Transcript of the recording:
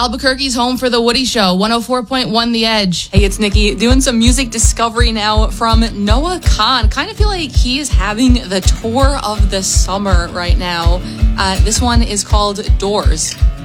Albuquerque's home for The Woody Show, 104.1 The Edge. Hey, it's Nikki doing some music discovery now from Noah Kahan. Kind of feel like he is having the tour of the summer right now. This one is called Doors.